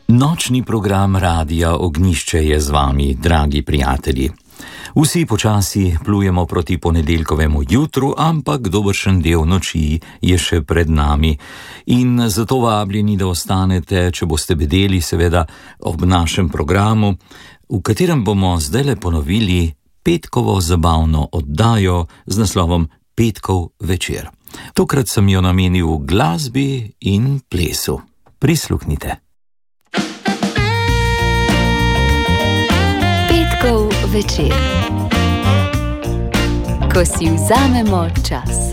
Nočni program Radia Ognjišče je z vami, dragi prijatelji. Vsi počasi plujemo proti ponedeljkovemu jutru, ampak dobršen del noči je še pred nami. In zato vabljeni, da ostanete, če boste bedeli, seveda, ob našem programu, v katerem bomo zdajle ponovili petkovo zabavno oddajo z naslovom Petkov večer. Tokrat sem jo namenil glasbi in plesu. Prisluhnite. Petkov večer, ko si vzamemo čas.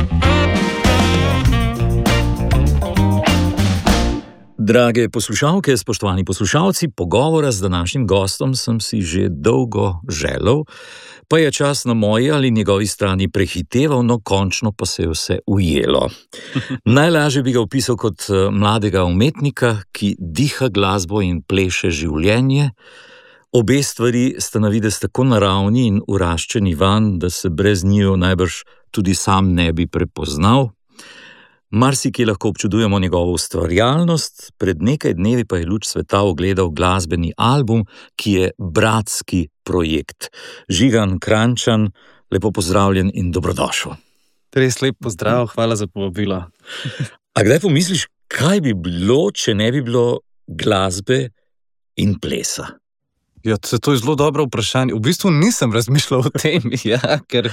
Drage poslušalke, spoštovani poslušalci, pogovora z današnjim gostom sem si že dolgo želel, pa je čas na moji ali njegovi strani prehiteval, no končno pa se je vse ujelo. Najlažje bi ga opisal kot mladega umetnika, ki diha glasbo in pleše življenje. Obe stvari sta na videz tako naravni in uraščeni van, da se brez njiju najbrž tudi sam ne bi prepoznal. Marsikje lahko občudujemo njegovo ustvarjalnost, pred nekaj dnevi pa je luč sveta ugledal glasbeni album, ki je bratski projekt. Žigan Krajnčan, lepo pozdravljen in dobrodošel. Res lep pozdrav, hvala za povabilo. A kdaj pomisliš, kaj bi bilo, če ne bi bilo glasbe in plesa? Ja, to je zelo dobro vprašanje. V bistvu nisem razmišljal o tem, ker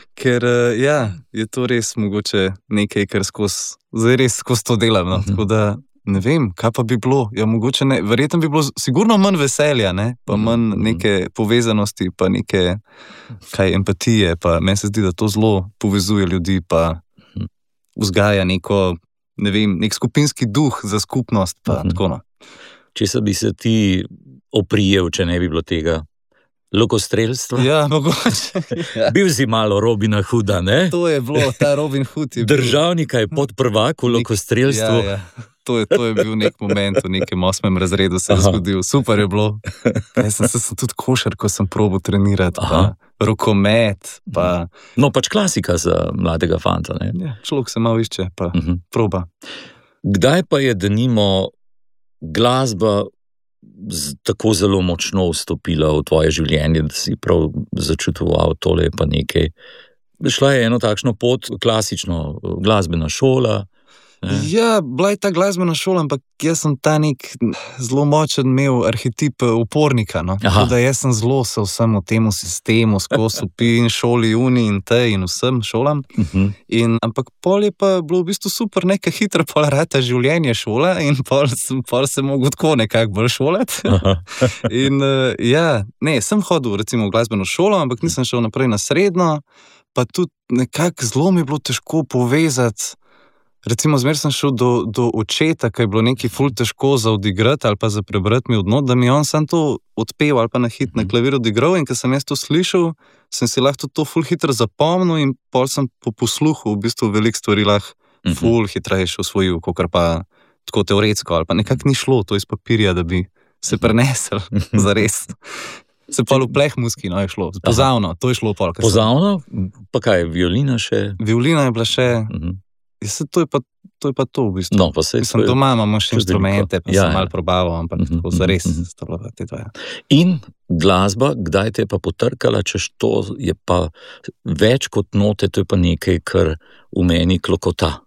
je to res mogoče nekaj, kar skozi to delam. No? Tako da ne vem, kaj pa bi bilo. Ja, mogoče ne. Verjetno bi bilo sigurno manj veselja, ne? Pa manj neke povezanosti, pa neke empatije. Pa meni se zdi, da to zelo povezuje ljudi, pa vzgaja nek skupinski duh za skupnost. Pa, tako, no. Česa bi se ti oprijel, če ne bi bilo tega? Lokostrelstva? Ja, mogoče. Ja. Bil si malo Robina Hooda, ne? To je bilo, ta Robin Hood je bil. Državnika je podprvak v lokostrelstvu. Ja. To je bil nek moment, v nekem 8. razredu se je zgodil. Super je bilo. Jaz sem tudi košarko sem probal trenirati, pa rokomet, pa... No, pač klasika za mladega fanta, ne? Ja, človek se malo išče, pa proba. Kdaj pa je, denimo, glasba tako zelo močno vstopila v tvoje življenje, da si prav začutoval, tole je pa nekaj? Šla je eno takšno pot, klasično glasbena šola? Ja, bila je ta glasbena šola, ampak jaz sem ta nek zelo močen imel arhetip upornika, no? Tako da jaz sem zelo se vsem v temu sistemu, skozi in šoli, uni in tej in vsem šolam. Ampak pol je pa bilo v bistvu super, neka hitra pol rata življenje šola in pol se mogel tako nekako bolj šolati. Sem hodil recimo v glasbeno šolo, ampak nisem šel naprej na srednjo, pa tudi nekako zelo mi je bilo težko povezati. Recimo, zmer sem šel do očeta, kaj je bilo nekaj ful težko za odigrati ali pa za prebrati mi od not, da mi on sam to odpeval ali pa na hit na klavir odigral, in ko sem jaz to slišal, sem si lahko to ful hitro zapomnil in pol sem po posluhu v bistvu veliko stvari lahko ful hitrejše usvojil, kakor pa tako teoretsko ali pa nekako ni šlo to iz papirja, da bi se prenesel zares. Se pa v pleh muski, no, je šlo. Pozavno, to je šlo pol. Pozavno? Pa kaj, violina še? Violina je bila še... To je pa to v bistvu. No, pa sem doma, imamo še instrumente, pa sem malo probaval, ampak tako zares sta bila te dva. In glasba, kdaj te je pa potrkala, češ to je pa več kot note, to je pa nekaj, kar v meni klokota.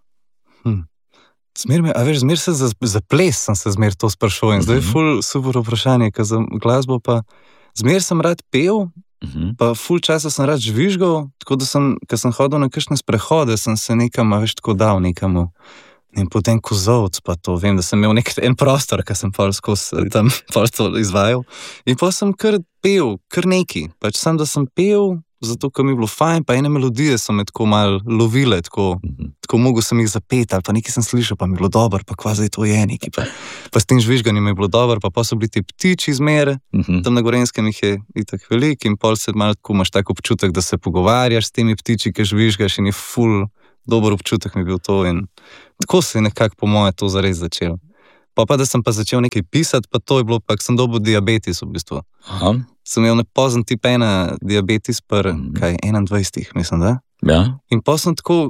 Zmer se za ples sem se zmer to sprašal in zdaj je ful super vprašanje, ker za glasbo pa zmer sem rad pel, pa ful časa sem rad žvižgal, tako da ko sem hodil na kakšne sprehode, sem se nekam tako dal nekam in potem kozovc, pa to vem, da sem imel en prostor, ker sem pol skozi tam pol to izvajal in pa sem kar pel, kar neki, pač sem, da sem pel, zato, ker mi je bilo fajn, pa ene melodije so me tako malo lovile, tako mogel sem jih zapeti, ali pa nekaj sem slišal, pa mi je bilo dobro, pa kva zdaj to je neki, pa s tem žvižganjem mi je bilo dobro, pa so bili ti ptiči zmer, tam na Gorenskem jih je itak veliko in pol se malo tako imaš tak občutek, da se pogovarjaš s temi ptiči, ki žvižgaš in je ful dober občutek mi je bil to in tako se je nekako po moje to zares začelo. Pa da sem pa začel nekaj pisati, pa to je bilo, pa sem dobil diabetes v bistvu. Sem imel nepozen tip 1 diabetes 21, mislim, da? Ja. In pa sem tako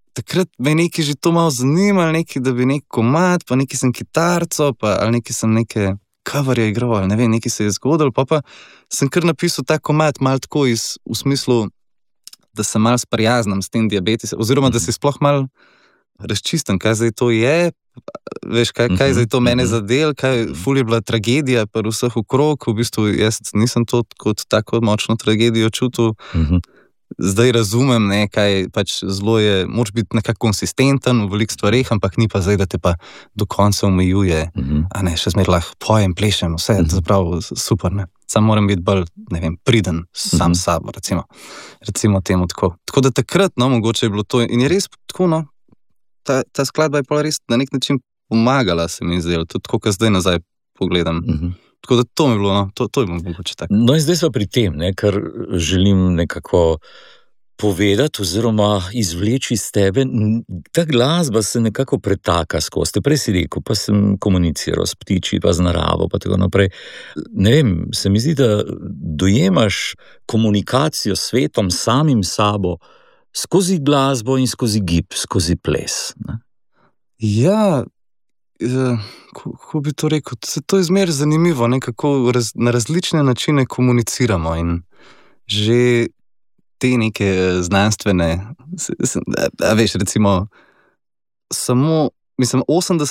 takrat me je nekaj že to malo zanimalo, nekaj, da bi nek komad, pa nekaj sem kitarco, ali nekaj sem neke coverje igral, ali ne vem, nekaj se je zgodilo, pa sem kar napisal ta komad malo tako v smislu, da sem malo sprijaznem s tem diabetesom, oziroma da se sploh malo razčistim, kaj zdaj to je, veš, kaj zdaj to mene zadel, ful je bila tragedija pri vseh okrog, v bistvu jaz nisem to kot tako močno tragedijo čutil, zdaj razumem, ne, kaj pač zelo je, moraš biti nekako konsistenten v velikih stvareh, ampak ni pa zdaj, da te pa do konca omejuje, a ne, še zmeraj lahko pojem, plešem, vse je zapravo super, ne. Sam moram biti bolj, ne vem, priden sam s sabo, recimo temu tako. Tako da takrat, no, mogoče je bilo to, in je res tako, no, ta skladba je pa res na nek način pomagala, se mi zdelo, tudi tako, ko zdaj nazaj pogledam. Tako da to mi je bilo, no, to je mogoče tako. No in zdaj smo pri tem, ne, kar želim nekako povedati oziroma izvleči iz tebe. Ta glasba se nekako pretaka skozi. Prej si rekel, pa sem komuniciral s ptiči, pa z naravo, pa tako naprej. Ne vem, se mi zdi, da dojemaš komunikacijo s svetom, samim sabo, skozi glasbo in skozi gib, skozi ples. Ne? Ja, kako bi to rekel, to je zmeraj zanimivo, kako na različne načine komuniciramo in že te neke znanstvene, veš, recimo, samo, mislim,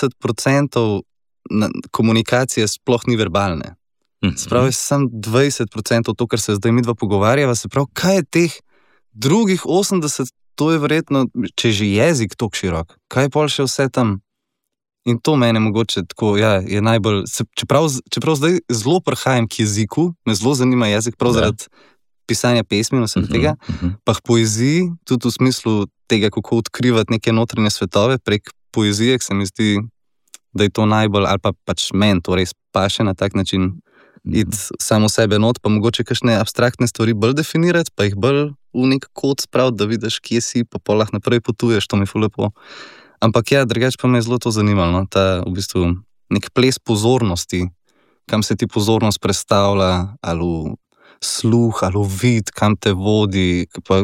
80% komunikacije sploh ni verbalne. Se pravi, samo 20% to, kar se zdaj midva pogovarjava, se pravi, kaj je teh drugih 80%, to je verjetno, če je že jezik toliko širok, kaj je pol še vse tam? In to mene mogoče tako, ja, je najbolj, čeprav zdaj zelo prihajam k jeziku, me zelo zanima jezik, prav zaradi pisanja pesmi in vsega tega, pa k poeziji, tudi v smislu tega, kako odkrivati neke notranje svetove prek poezije, se mi zdi, da je to najbolj, ali pa pač meni to res paše na tak način, iti samo sebe not, pa mogoče kakšne abstraktne stvari bolj definirati, pa jih bolj v nek kod spraviti, da vidiš, kje si, pa polah naprej potuješ, to mi je ful lepo. Ampak ja, drugače pa me je zelo to zanimalo, no? Ta v bistvu nek ples pozornosti, kam se ti pozornost predstavlja, ali v sluh, ali v vid, kam te vodi, pa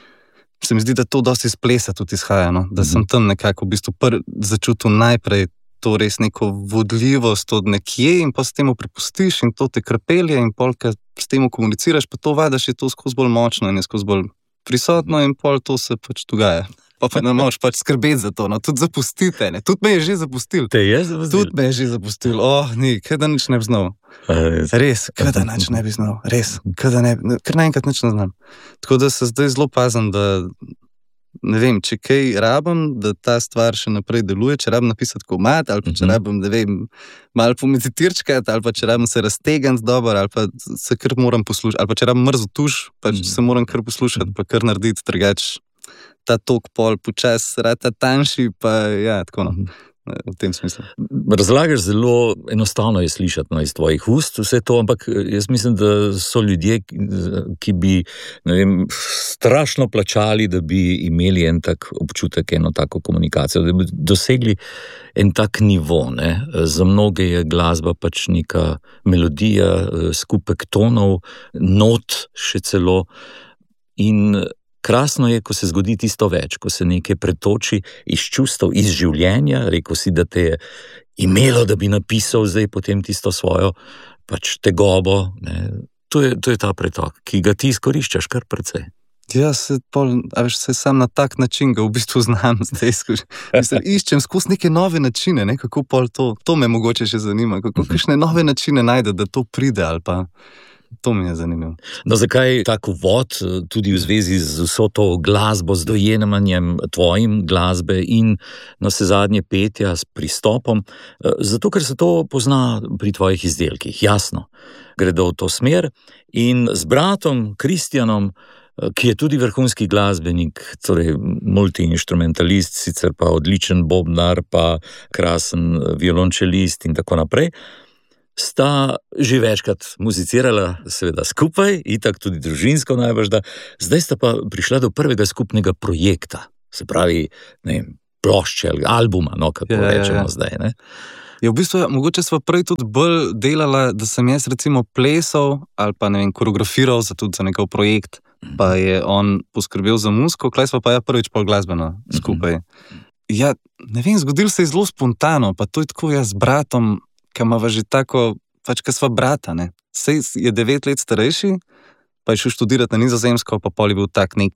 se mi zdi, da to dosti iz plesa tudi izhaja, no? Da sem tam nekako v bistvu začutil najprej to res neko vodljivost od nekje in pa s temu prepustiš in to te krpelje in pol, kad s temu komuniciraš, pa to vadaš, je to skozi bolj močno in je skozi bolj prisotno in pol to se pač dogaja. Pa ne moraš pač skrbeti za to, no, tudi zapustite, ne, tudi me je že zapustil. Te je zapustil? Tudi me je že zapustil, kaj da nič ne bi znal. Res, kaj da nič ne bi znal, res, kar naenkrat nič ne znam. Tako da se zdaj zelo pazim, da ne vem, če kaj rabim, da ta stvar še naprej deluje, če rabim napisati komad, ali pa če rabim, da vem, malo pomeditirčkati, ali pa če rabim se raztegati dobro, ali pa se kar moram poslušati, ali pa če rabim mrzo tuš, pa se moram kar poslušati, pa kar narediti, drugače ta tok pol počas, rata tanjši, pa ja, tako no. V tem smislu. Razlagaš zelo enostavno je slišati iz tvojih ust vse to, ampak jaz mislim, da so ljudje, ki bi, ne vem, strašno plačali, da bi imeli en tak občutek, eno tako komunikacijo, da bi dosegli en tak nivo, ne. Za mnoge je glasba pač neka melodija, skupek tonov, not še celo in krasno je, ko se zgodi tisto več, ko se nekaj pretoči iz čustev, iz življenja, rekel si, da te je imelo, da bi napisal zdaj potem tisto svojo pač tegobo, ne. To je ta pretok, ki ga ti izkoriščaš kar precej. Ja, se sam na tak način ga v bistvu znam zdaj mislim, iščem skozi neke nove načine, ne, kako pol to me mogoče še zanima, kako kakšne nove načine najde, da to pride, ali pa to mi je zanimivo. No, zakaj tak uvod tudi v zvezi z vso to glasbo, z dojemanjem tvojim glasbe in navsezadnje petja s pristopom? Zato, ker se to pozna pri tvojih izdelkih, jasno. Gredo v to smer in z bratom Kristjanom, ki je tudi vrhunski glasbenik, torej multiinstrumentalist, sicer pa odličen bobnar, pa krasen violončelist in tako naprej, sta že večkrat muzicirala seveda skupaj, itak tudi družinsko najbrž, da zdaj sta pa prišla do prvega skupnega projekta, se pravi, ne vem, plošče ali albuma, no, kako rečemo zdaj, ne. Ja, v bistvu, mogoče sva prej tudi bolj delala, da sem jaz recimo plesal ali pa, ne vem, koreografiral tudi za nekaj projekt pa je on poskrbel za muziko, klej smo pa ja prvič pol glasbeno skupaj. Ja, ne vem, zgodilo se je zelo spontano, pa to je tako jaz z bratom, ki imava že tako, pač ka sva brata, ne. Sej je 9 let starejši, pa je šel študirati na Nizozemsko, pa pol je bil tak nek